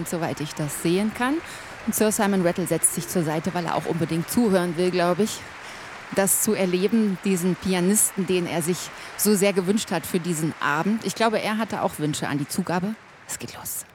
Band, soweit ich das sehen kann. Und Sir Simon Rattle setzt sich zur Seite, weil er auch unbedingt zuhören will, glaube ich. Das zu erleben, diesen Pianisten, den er sich so sehr gewünscht hat für diesen Abend. Ich glaube, er hatte auch Wünsche an die Zugabe. Es geht los.